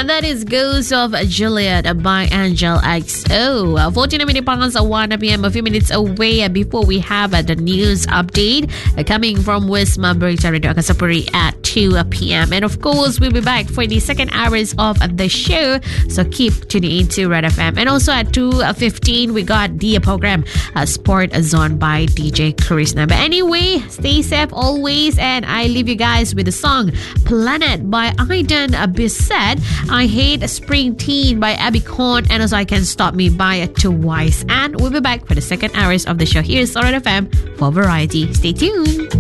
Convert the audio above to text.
And that is Ghost of Juliet by Angel XO. 14 minutes past 1 p.m. A few minutes away before we have the news update coming from Wisma Berita Radio Akasapuri at 2 p.m. And of course, we'll be back for the second hours of the show. So keep tuning into Red FM. And also at 2:15, we got the program Sport Zone by DJ Krishna. But anyway, stay safe always. And I leave you guys with the song Planet by Aidan Bissett. I Hate Spring Teen by Abby Corn. And also I Can Stop Me by Twice. And we'll be back for the second hours of the show. Here's Red FM for variety. Stay tuned.